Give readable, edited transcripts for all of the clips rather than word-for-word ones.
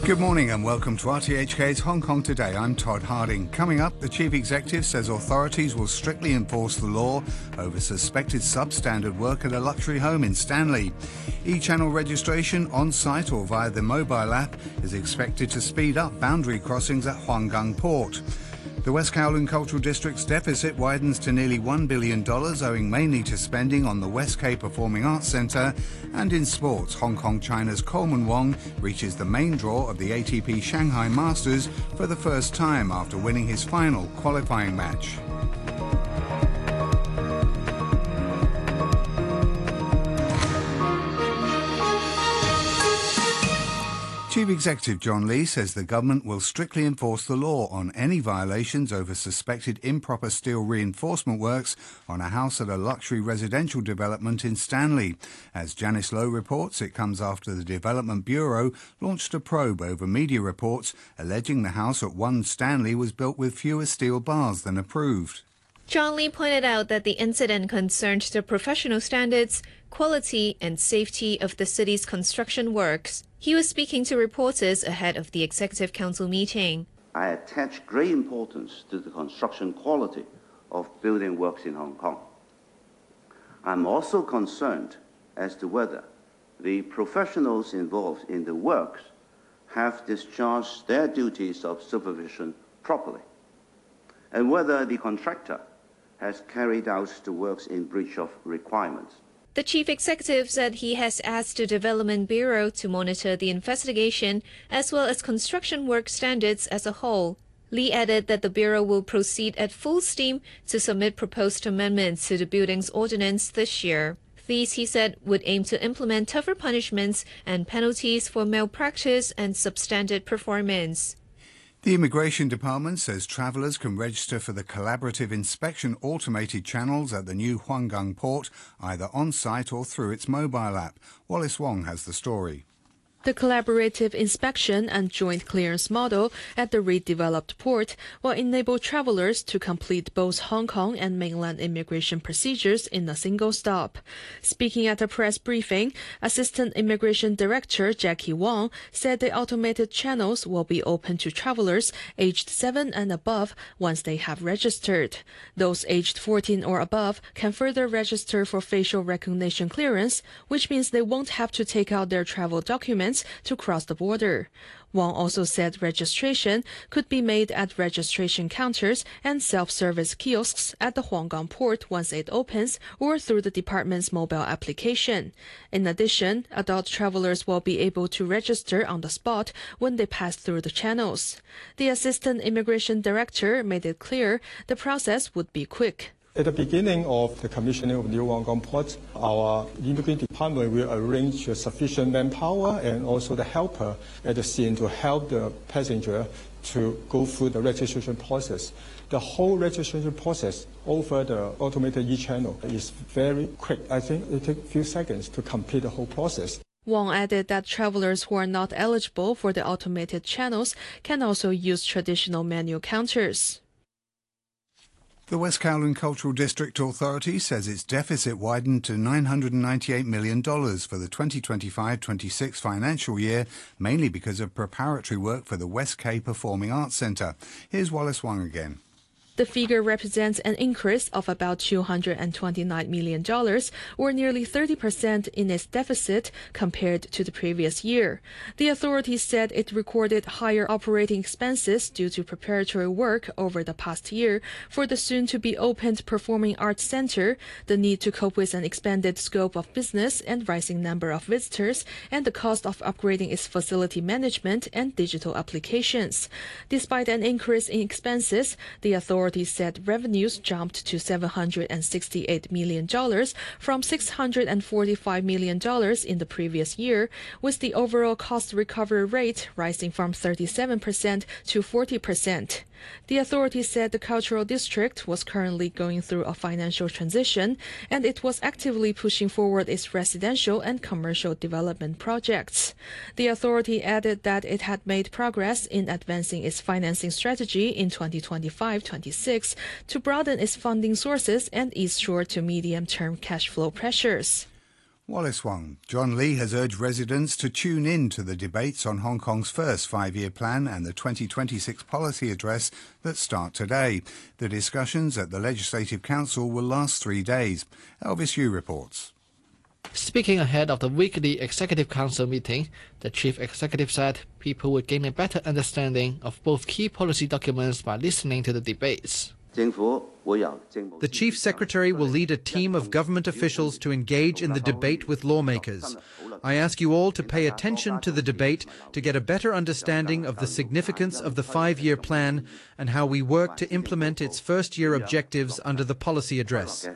Good morning and welcome to RTHK's Hong Kong Today. I'm Todd Harding. Coming up, the Chief Executive says authorities will strictly enforce the law over suspected substandard work at a luxury home in Stanley. E-channel registration on-site or via the mobile app is expected to speed up boundary crossings at Huanggang Port. The West Kowloon Cultural District's deficit widens to nearly $1 billion, owing mainly to spending on the West K Performing Arts Centre. And in sports, Hong Kong China's Coleman Wong reaches the main draw of the ATP Shanghai Masters for the first time after winning his final qualifying match. Chief Executive John Lee says the government will strictly enforce the law on any violations over suspected improper steel reinforcement works on a house at a luxury residential development in Stanley. As Janice Lowe reports, it comes after the Development Bureau launched a probe over media reports alleging the house at 1 Stanley was built with fewer steel bars than approved. John Lee pointed out that the incident concerned the professional standards, quality and safety of the city's construction works. He was speaking to reporters ahead of the Executive Council meeting. I attach great importance to the construction quality of building works in Hong Kong. I'm also concerned as to whether the professionals involved in the works have discharged their duties of supervision properly, and whether the contractor has carried out the works in breach of requirements. The chief executive said he has asked the Development Bureau to monitor the investigation as well as construction work standards as a whole. Lee added that the Bureau will proceed at full steam to submit proposed amendments to the building's ordinance this year. These, he said, would aim to implement tougher punishments and penalties for malpractice and substandard performance. The Immigration Department says travellers can register for the collaborative inspection automated channels at the new Huanggang Port, either on-site or through its mobile app. Wallace Wong has the story. The collaborative inspection and joint clearance model at the redeveloped port will enable travelers to complete both Hong Kong and mainland immigration procedures in a single stop. Speaking at a press briefing, Assistant Immigration Director Jackie Wong said the automated channels will be open to travelers aged 7 and above once they have registered. Those aged 14 or above can further register for facial recognition clearance, which means they won't have to take out their travel documents to cross the border. Wong also said registration could be made at registration counters and self-service kiosks at the Huanggang Port once it opens, or through the department's mobile application. In addition, adult travelers will be able to register on the spot when they pass through the channels. The Assistant Immigration Director made it clear the process would be quick. At the beginning of the commissioning of New Huanggang Port, our immigration department will arrange sufficient manpower and also the helper at the scene to help the passenger to go through the registration process. The whole registration process over the automated e-channel is very quick. I think it takes a few seconds to complete the whole process. Wong added that travelers who are not eligible for the automated channels can also use traditional manual counters. The West Kowloon Cultural District Authority says its deficit widened to $998 million for the 2025-26 financial year, mainly because of preparatory work for the West K Performing Arts Centre. Here's Wallace Wong again. The figure represents an increase of about $229 million, or nearly 30% in its deficit compared to the previous year. The authority said it recorded higher operating expenses due to preparatory work over the past year for the soon-to-be-opened Performing Arts Centre, the need to cope with an expanded scope of business and rising number of visitors, and the cost of upgrading its facility management and digital applications. Despite an increase in expenses, the authority said revenues jumped to $768 million from $645 million in the previous year, with the overall cost recovery rate rising from 37% to 40%. The authority said the cultural district was currently going through a financial transition, and it was actively pushing forward its residential and commercial development projects. The authority added that it had made progress in advancing its financing strategy in 2025-26 to broaden its funding sources and ease short to medium-term cash flow pressures. Wallace Wong. John Lee has urged residents to tune in to the debates on Hong Kong's first five-year plan and the 2026 policy address that start today. The discussions at the Legislative Council will last 3 days. Elvis Yu reports. Speaking ahead of the weekly Executive Council meeting, the Chief Executive said people would gain a better understanding of both key policy documents by listening to the debates. The Chief Secretary will lead a team of government officials to engage in the debate with lawmakers. I ask you all to pay attention to the debate to get a better understanding of the significance of the five-year plan and how we work to implement its first-year objectives under the policy address.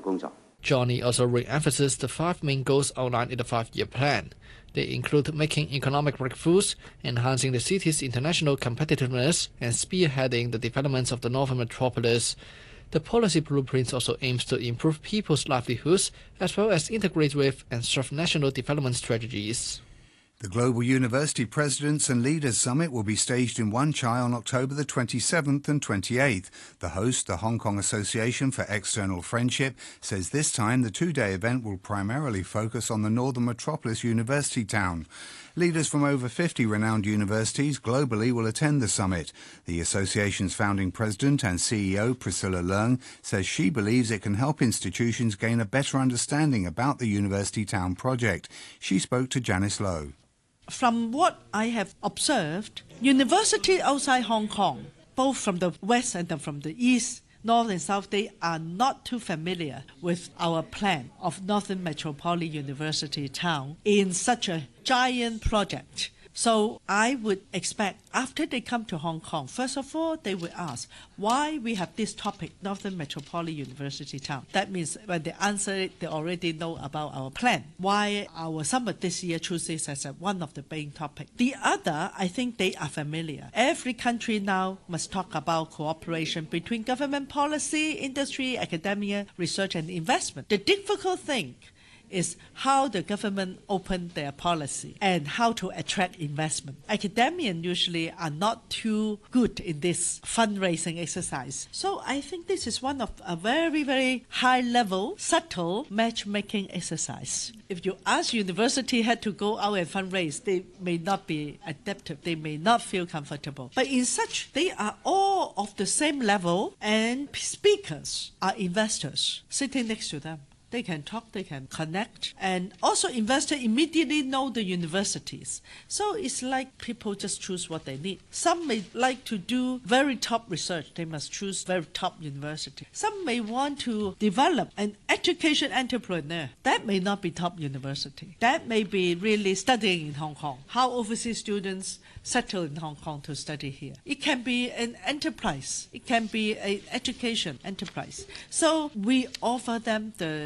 Johnny also re-emphasized the 5 main goals outlined in the five-year plan. They include making economic breakthroughs, enhancing the city's international competitiveness, and spearheading the developments of the northern metropolis. The policy blueprint also aims to improve people's livelihoods as well as integrate with and serve national development strategies. The Global University Presidents and Leaders Summit will be staged in Wan Chai on October the 27th and 28th. The host, the Hong Kong Association for External Friendship, says this time the two-day event will primarily focus on the Northern Metropolis University town. Leaders from over 50 renowned universities globally will attend the summit. The association's founding president and CEO, Priscilla Leung, says she believes it can help institutions gain a better understanding about the University Town project. She spoke to Janice Lowe. From what I have observed, universities outside Hong Kong, both from the west and from the east, north and south, they are not too familiar with our plan of Northern Metropolitan University Town in such a giant project. So I would expect after they come to Hong Kong, first of all, they will ask why we have this topic, Northern Metropolitan University Town. That means when they answer it, they already know about our plan. Why our summit this year chooses as one of the main topics. The other, I think they are familiar. Every country now must talk about cooperation between government policy, industry, academia, research and investment. The difficult thing is how the government open their policy and how to attract investment. Academians usually are not too good in this fundraising exercise. So I think this is one of a very, very high level, subtle matchmaking exercise. If you ask university head to go out and fundraise, they may not be adaptive, they may not feel comfortable. But in such, they are all of the same level and speakers are investors sitting next to them. They can talk, they can connect, and also investors immediately know the universities. So it's like people just choose what they need. Some may like to do very top research, they must choose very top university. Some may want to develop an education entrepreneur. That may not be top university. That may be really studying in Hong Kong. How overseas students settle in Hong Kong to study here. It can be an enterprise. It can be an education enterprise. So we offer them the